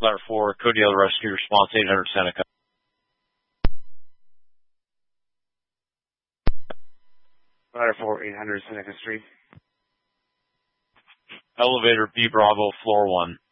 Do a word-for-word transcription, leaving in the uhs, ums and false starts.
Ladder four, Codiel Rescue Response eight hundred Seneca. Ladder four, eight hundred Seneca Street. Elevator B Bravo, floor one.